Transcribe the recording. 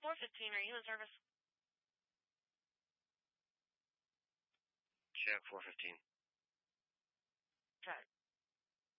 415, are you in service? Check 415. Check.